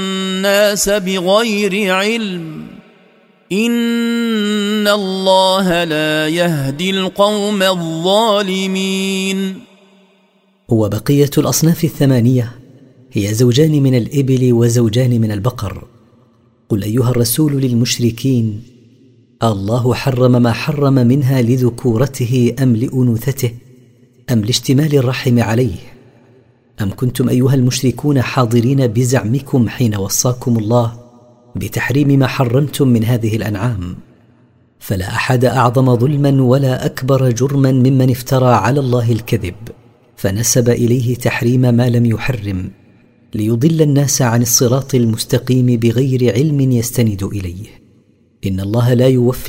الناس بغير علم إن الله لا يهدي القوم الظالمين. وبقية الأصناف الثمانية هي زوجان من الإبل وزوجان من البقر. قل أيها الرسول للمشركين: الله حرم ما حرم منها لذكورته أم لأنوثته أم لاشتمال الرحم عليه؟ أم كنتم أيها المشركون حاضرين بزعمكم حين وصاكم الله بتحريم ما حرمتم من هذه الأنعام؟ فلا أحد أعظم ظلما ولا أكبر جرما ممن افترى على الله الكذب فنسب إليه تحريم ما لم يحرم ليضل الناس عن الصراط المستقيم بغير علم يستند إليه. إن الله لا يوفق